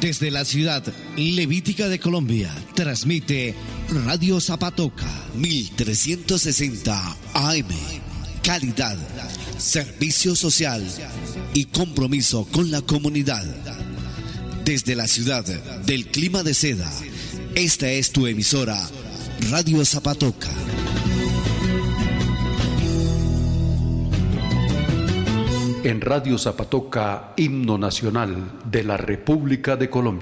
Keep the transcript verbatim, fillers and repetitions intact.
Desde la ciudad levítica de Colombia, transmite Radio Zapatoca mil trescientos sesenta A M. Calidad, servicio social y compromiso con la comunidad. Desde la ciudad del clima de seda, esta es tu emisora, Radio Zapatoca. En Radio Zapatoca, himno nacional de la República de Colombia.